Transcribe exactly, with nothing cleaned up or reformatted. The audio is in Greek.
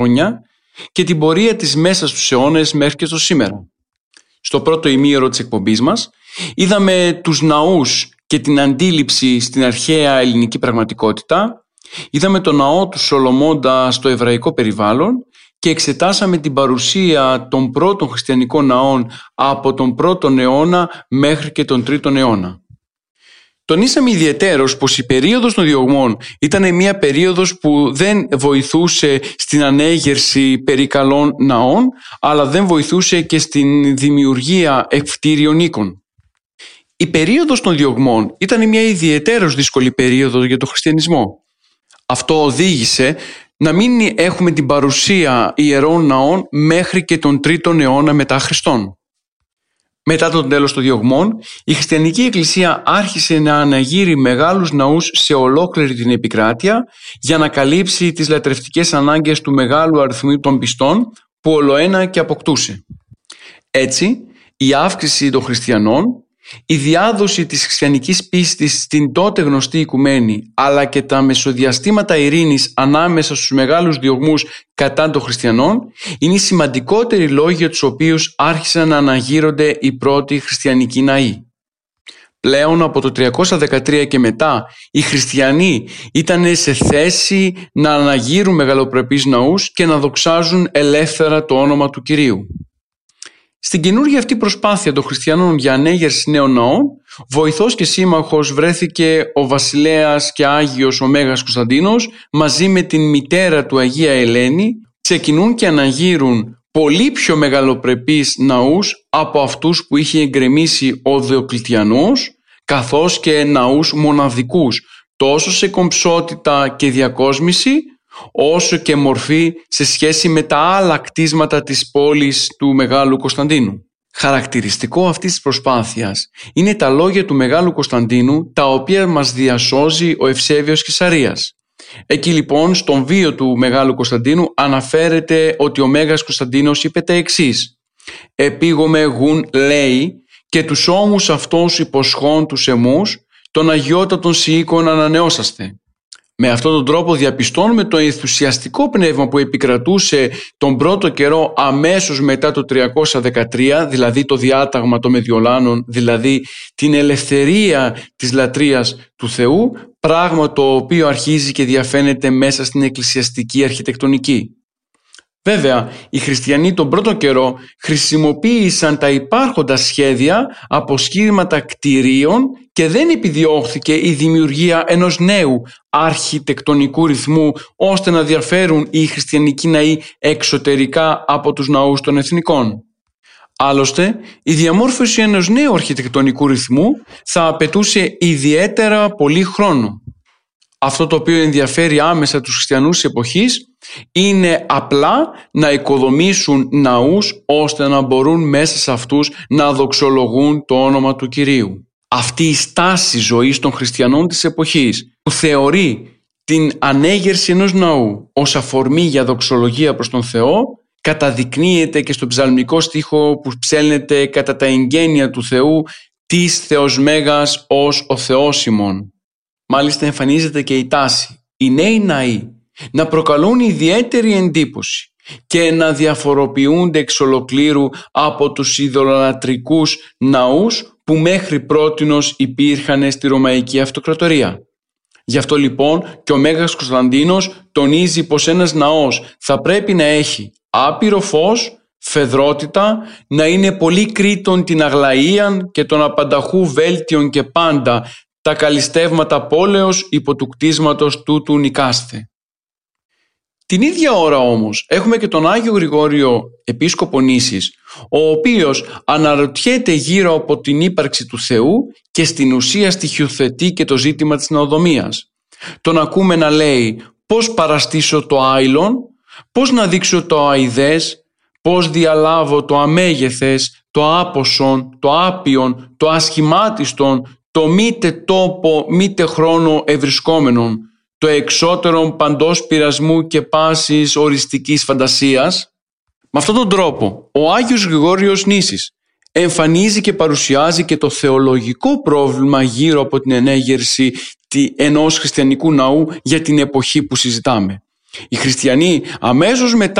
χρόνια και την πορεία της μέσα στους αιώνες μέχρι και στο σήμερα. Στο πρώτο ημίωρο της εκπομπής μας είδαμε τους ναούς και την αντίληψη στην αρχαία ελληνική πραγματικότητα, είδαμε το ναό του Σολομώντα στο εβραϊκό περιβάλλον και εξετάσαμε την παρουσία των πρώτων χριστιανικών ναών από τον πρώτον αιώνα μέχρι και τον τρίτον αιώνα. Τονίσαμε ιδιαιτέρως πως η περίοδος των διωγμών ήταν μια περίοδος που δεν βοηθούσε στην ανέγερση περί καλών ναών, αλλά δεν βοηθούσε και στην δημιουργία ευκτήριων οίκων. Η περίοδος των διωγμών ήταν μια ιδιαιτέρως δύσκολη περίοδος για τον χριστιανισμό. Αυτό οδήγησε να μην έχουμε την παρουσία ιερών ναών μέχρι και τον τρίτον αιώνα μετά Χριστόν. Μετά τον τέλος των διωγμών, η χριστιανική εκκλησία άρχισε να αναγείρει μεγάλους ναούς σε ολόκληρη την επικράτεια για να καλύψει τις λατρευτικές ανάγκες του μεγάλου αριθμού των πιστών που ολοένα και αποκτούσε. Έτσι, η αύξηση των χριστιανών, η διάδοση της χριστιανικής πίστης στην τότε γνωστή οικουμένη, αλλά και τα μεσοδιαστήματα ειρήνης ανάμεσα στους μεγάλους διωγμούς κατά των χριστιανών, είναι οι σημαντικότεροι λόγοι για τους οποίους άρχισαν να αναγείρονται οι πρώτοι χριστιανικοί ναοί. Πλέον από το τριακόσια δεκατρία και μετά, οι χριστιανοί ήταν σε θέση να αναγείρουν μεγαλοπρεπείς ναούς και να δοξάζουν ελεύθερα το όνομα του Κυρίου. Στην καινούργια αυτή προσπάθεια των χριστιανών για ανέγερση νέων ναών, βοηθός και σύμμαχος βρέθηκε ο βασιλέας και Άγιος ο Μέγας Κωνσταντίνος μαζί με την μητέρα του Αγία Ελένη, ξεκινούν και αναγείρουν πολύ πιο μεγαλοπρεπείς ναούς από αυτούς που είχε εγκρεμίσει ο Διοκλητιανός, καθώς και ναούς μοναδικούς, τόσο σε κομψότητα και διακόσμηση, όσο και μορφή σε σχέση με τα άλλα κτίσματα της πόλης του Μεγάλου Κωνσταντίνου. Χαρακτηριστικό αυτής της προσπάθειας είναι τα λόγια του Μεγάλου Κωνσταντίνου, τα οποία μας διασώζει ο Ευσέβιος Καισαρίας. Εκεί λοιπόν στον βίο του Μεγάλου Κωνσταντίνου αναφέρεται ότι ο Μέγας Κωνσταντίνος είπε τα εξής: «Επίγομαι γουν, λέει, και τους ώμους αυτούς υποσχών τους εμούς, τον αγιότατον σιήκον ανανεώσαστε». Με αυτόν τον τρόπο διαπιστώνουμε το ενθουσιαστικό πνεύμα που επικρατούσε τον πρώτο καιρό αμέσως μετά το τριακόσια δεκατρία, δηλαδή το διάταγμα των Μεδιολάνων, δηλαδή την ελευθερία της λατρείας του Θεού, πράγμα το οποίο αρχίζει και διαφαίνεται μέσα στην εκκλησιαστική αρχιτεκτονική. Βέβαια, οι χριστιανοί τον πρώτο καιρό χρησιμοποίησαν τα υπάρχοντα σχέδια από σχήματα κτηρίων και δεν επιδιώχθηκε η δημιουργία ενός νέου αρχιτεκτονικού ρυθμού ώστε να διαφέρουν οι χριστιανικοί ναοί εξωτερικά από τους ναούς των εθνικών. Άλλωστε, η διαμόρφωση ενός νέου αρχιτεκτονικού ρυθμού θα απαιτούσε ιδιαίτερα πολύ χρόνο. Αυτό το οποίο ενδιαφέρει άμεσα τους χριστιανούς της εποχής είναι απλά να οικοδομήσουν ναούς ώστε να μπορούν μέσα σε αυτούς να δοξολογούν το όνομα του Κυρίου. Αυτή η στάση ζωής των χριστιανών της εποχής που θεωρεί την ανέγερση ενός ναού ως αφορμή για δοξολογία προς τον Θεό καταδεικνύεται και στο ψαλμικό στίχο που ψέλνεται κατά τα εγγένεια του Θεού «Της Θεός Μέγας ως ο Θεός ημών». Μάλιστα εμφανίζεται και η τάση οι νέοι ναοί να προκαλούν ιδιαίτερη εντύπωση και να διαφοροποιούνται εξ ολοκλήρου από τους ειδωλολατρικούς ναούς που μέχρι πρότινος υπήρχαν στη Ρωμαϊκή Αυτοκρατορία. Γι' αυτό λοιπόν και ο Μέγας Κωνσταντίνος τονίζει πως ένας ναός θα πρέπει να έχει άπειρο φως, φεδρότητα, να είναι πολύ κρήτον την αγλαΐαν και τον απανταχού βέλτιον και πάντα τα καλυστεύματα πόλεως υπό του κτίσματος τούτου νικάστε. Την ίδια ώρα όμως έχουμε και τον Άγιο Γρηγόριο Επίσκοπο Νήσης, ο οποίος αναρωτιέται γύρω από την ύπαρξη του Θεού και στην ουσία στοιχειοθετεί και το ζήτημα της ναοδομίας. Τον ακούμε να λέει πώς παραστήσω το άειλον, πώς να δείξω το αηδές, πώς διαλάβω το αμέγεθες, το άποσον, το άπιον, το ασχημάτιστον, το μήτε τόπο μήτε χρόνο ευρισκόμενον, το εξώτερον παντός πειρασμού και πάσης οριστικής φαντασίας. Με αυτόν τον τρόπο ο Άγιος Γρηγόριος Νήσης εμφανίζει και παρουσιάζει και το θεολογικό πρόβλημα γύρω από την ενέγερση ενός χριστιανικού ναού για την εποχή που συζητάμε. Οι χριστιανοί αμέσως μετά